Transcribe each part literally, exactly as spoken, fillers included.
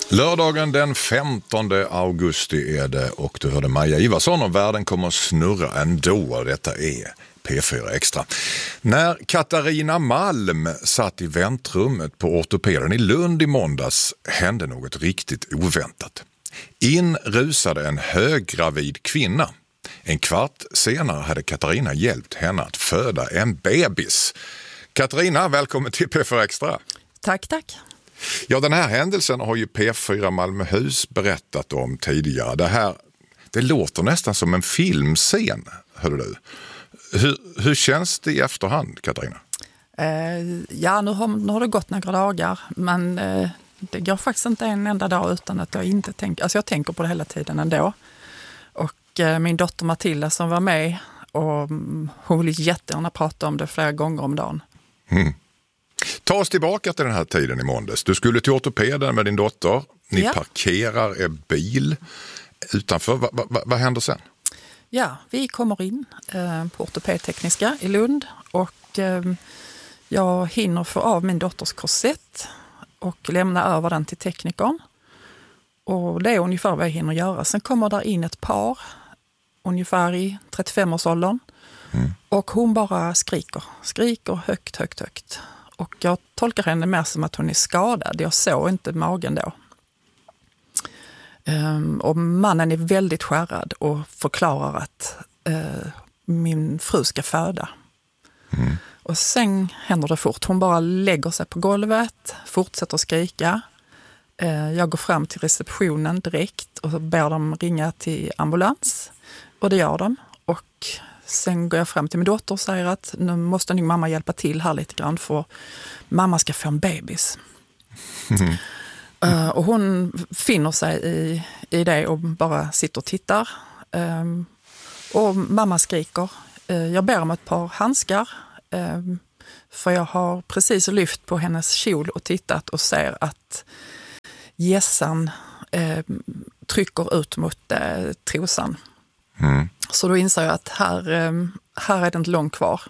Lördagen den femtonde augusti är det och du hörde Maja Ivarsson och världen kommer att snurra ändå. Detta är P fyra Extra. När Katarina Malm satt i väntrummet på ortopeden i Lund i måndags hände något riktigt oväntat. In rusade en höggravid kvinna. En kvart senare hade Katarina hjälpt henne att föda en bebis. Katarina, välkommen till P fyra Extra. Tack, tack. Ja, den här händelsen har ju P fyra Malmöhus berättat om tidigare. Det här, det låter nästan som en filmscen, hörde du. Hur, hur känns det i efterhand, Katarina? Eh, ja, nu har, nu har det gått några dagar, men eh, det går faktiskt inte en enda dag utan att jag inte tänker, alltså jag tänker på det hela tiden ändå. Och eh, min dotter Matilda som var med, och mm, hon vill jättegärna prata om det flera gånger om dagen. Mm. Ta oss tillbaka till den här tiden i måndags. Du skulle till ortopeden med din dotter. Ni ja. parkerar er bil utanför. Va, va, va, vad händer sen? Ja, vi kommer in eh, på ortopedtekniska i Lund och eh, jag hinner få av min dotters korsett och lämna över den till teknikern. Och det är ungefär vad jag hinner göra. Sen kommer där in ett par, ungefär i trettiofem-årsåldern. Mm. Och hon bara skriker, skriker högt, högt, högt. Och jag tolkar henne mer som att hon är skadad. Jag såg inte magen då. Um, och mannen är väldigt skärrad och förklarar att uh, min fru ska föda. Mm. Och sen händer det fort. Hon bara lägger sig på golvet, fortsätter skrika. Uh, jag går fram till receptionen direkt och ber dem ringa till ambulans. Och det gör de. Och sen går jag fram till min dotter och säger att nu måste nog mamma hjälpa till här lite grann för mamma ska få en bebis. Mm. Uh, och hon finner sig i, i det och bara sitter och tittar. Um, och mamma skriker. Uh, jag ber om ett par handskar. Um, för jag har precis lyft på hennes kjol och tittat och ser att gässan uh, trycker ut mot uh, trosan. Mm. Så då inser jag att här, um, här är det inte långt kvar.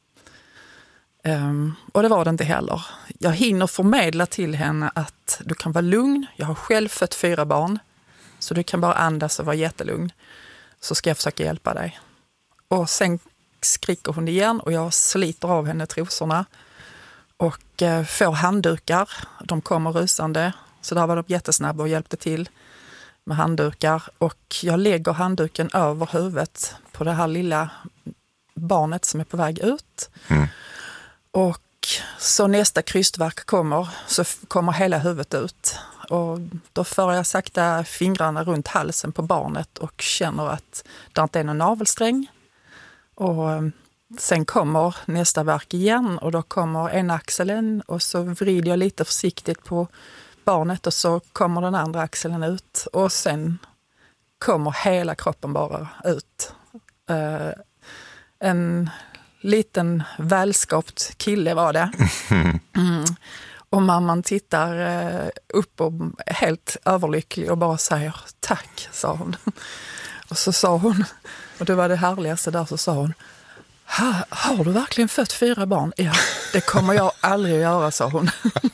Um, och det var det inte heller. Jag hinner förmedla till henne att du kan vara lugn. Jag har själv fött fyra barn. Så du kan bara andas och vara jättelugn. Så ska jag försöka hjälpa dig. Och sen skriker hon igen och jag sliter av henne trosorna. Och uh, får handdukar. De kommer rusande. Så där var de jättesnabba och hjälpte till med handdukar. Och jag lägger handduken över huvudet på det här lilla barnet som är på väg ut. Mm. Och så nästa krystverk kommer så kommer hela huvudet ut. Och då för jag sakta fingrarna runt halsen på barnet och känner att det inte är någon navelsträng. Och sen kommer nästa verk igen och då kommer en axeln och så vrider jag lite försiktigt på barnet och så kommer den andra axeln ut. Och sen kommer hela kroppen bara ut. Uh, en liten välskapt kille var det. Mm. Och mamman tittar uh, upp och är helt överlycklig och bara säger tack, sa hon. Och så sa hon, och det var det härligaste där, så sa hon, ha, har du verkligen fött fyra barn? Ja, det kommer jag aldrig att göra, sa hon.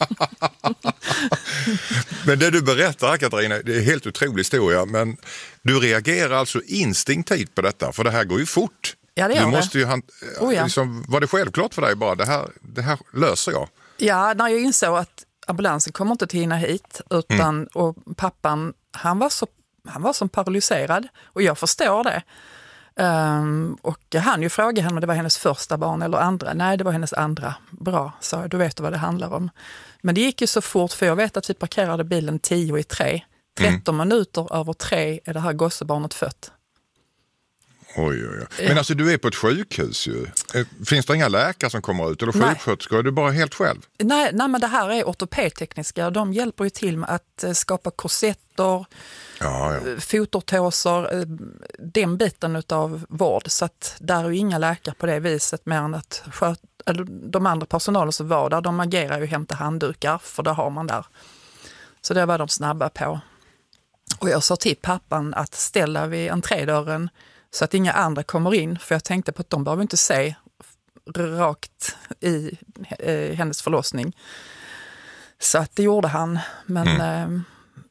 Men det du berättar, Katarina, det är en helt otrolig historia, men du reagerar alltså instinktivt på detta, för det här går ju fort. Ja, det gör du det. Måste ju han, oh, ja. liksom, var det självklart för dig bara, det här, det här löser jag? Ja, när jag insåg att ambulansen kommer inte att hinna hit, utan, mm. och pappan, han var, så, han var som paralyserad, och jag förstår det. Um, och han ju frågade henne om det var hennes första barn eller andra. Nej, det var hennes andra. Bra, sa jag, du vet vad det handlar om. Men det gick ju så fort, för jag vet att vi parkerade bilen tio i tre. tretton mm. minuter över tre är det här gossebarnet fött. Oj, oj, oj. Men alltså du är på ett sjukhus ju. Finns det inga läkare som kommer ut eller sjuksköterskor? Är du bara helt själv? Nej, nej, men det här är ortopedtekniska. De hjälper ju till med att skapa korsetter, ja, ja. fotortåser, den biten av vård. Så att där är ju inga läkare på det viset, mer än att sköt, eller de andra personalen som var där, de agerar ju och hämtar handdukar, för det har man där. Så det var de snabba på. Och jag sa till pappan att ställa vid entrédörren så att inga andra kommer in, för jag tänkte på att de behöver inte se rakt i eh, hennes förlossning. Så att det gjorde han. Men mm. eh,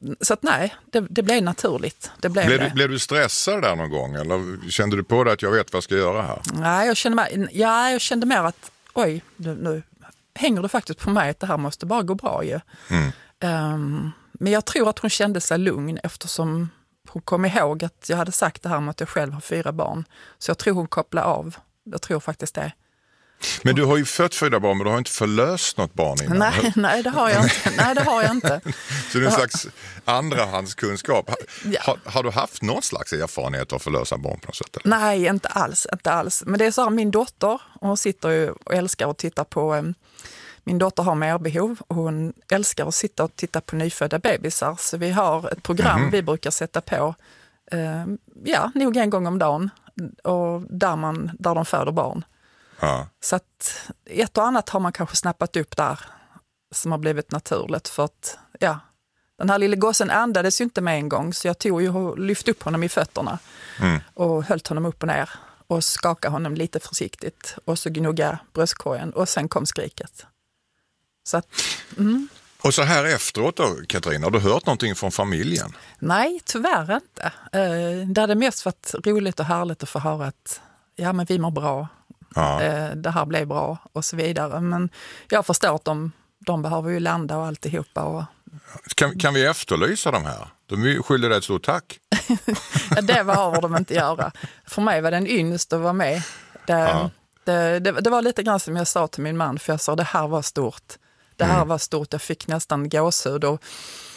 så att nej, det, det blev naturligt. Det blev, blev, det. Du, blev du stressad där någon gång? Eller kände du på dig att jag vet vad jag ska göra här? Nej, jag kände, mer, ja, jag kände mer att oj, nu, nu hänger det faktiskt på mig att det här måste bara gå bra ju. Mm. Um, men jag tror att hon kände sig lugn eftersom hon kom ihåg att jag hade sagt det här med att jag själv har fyra barn. Så jag tror hon kopplade av. Jag tror faktiskt det. Men du har ju fött fyra barn, men du har inte förlöst något barn innan. Nej, nej, det har jag inte. Nej, det har jag inte. Så det är en slags andrahandskunskap. Ja. Har, har du haft någon slags erfarenhet av att förlösa barn på något sätt? Eller? Nej, inte alls, inte alls. Men det är så här, min dotter, hon sitter ju och älskar att titta på, um, min dotter har merbehov och hon älskar att sitta och titta på nyfödda bebisar. Så vi har ett program mm. vi brukar sätta på, um, ja, nog en gång om dagen, och där, man, där de föder barn. Ja. Så att ett och annat har man kanske snappat upp där som har blivit naturligt, för att ja, den här lilla gossen andades ju inte med en gång, så jag tog ju och lyfte upp honom i fötterna mm. och höll honom upp och ner och skakade honom lite försiktigt och så gnugga bröstkorgen och sen kom skriket. Så att, mm. Och så här efteråt då, Katarina, har du hört någonting från familjen? Nej, tyvärr inte. Eh, det hade mest varit roligt och härligt att få höra att ja, men vi mår bra. Ja. Det här blev bra och så vidare. Men jag förstår att de, de behöver ju landa och alltihopa. Och... Kan, kan vi efterlysa de här? De är skyldiga dig ett stort tack. Ja, det behöver de inte göra. För mig var det en ynnest att vara med. Det, ja. det, det, det var lite grann som jag sa till min man, för jag sa det här var stort. Det här mm. var stort, jag fick nästan gåshud. Och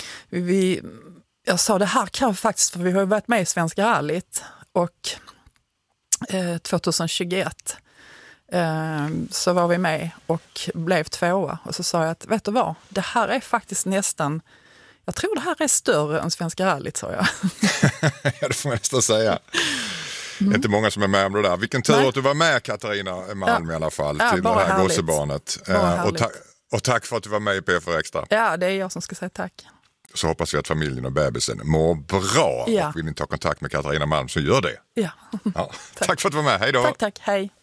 vi, jag sa det här kan faktiskt, för vi har ju varit med i Svenska rallyt och eh, tjugohundratjugoett eh, så var vi med och blev tvåa. Och så sa jag att, vet du vad, det här är faktiskt nästan, jag tror det här är större än Svenska rallyt, sa jag. Ja, det får man nästan säga. Mm. Det är inte många som är med om det där. Vilken tur Nej. Att du var med, Katarina Malm, ja. I alla fall, ja, till det här härligt. Gossebarnet. Eh, och, ta- och tack för att du var med i P fyra Extra. Ja, det är jag som ska säga tack. Så hoppas vi att familjen och bebisen mår bra. Ja. Och vill ni ta kontakt med Katarina Malm så gör det. Ja. Ja. Tack. Tack för att du var med. Hej då. Tack, tack. Hej.